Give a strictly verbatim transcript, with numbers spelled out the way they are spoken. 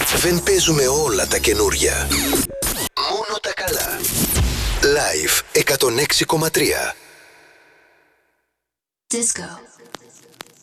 Δεν παίζουμε όλα τα καινούρια. Μόνο τα καλά. Live εκατόν έξι κόμμα τρία. Disco.